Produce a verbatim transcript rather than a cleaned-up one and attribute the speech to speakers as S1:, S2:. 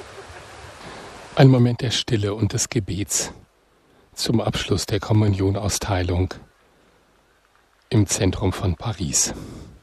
S1: Ein Moment der Stille und des Gebets zum Abschluss der Kommunionausteilung im Zentrum von Paris.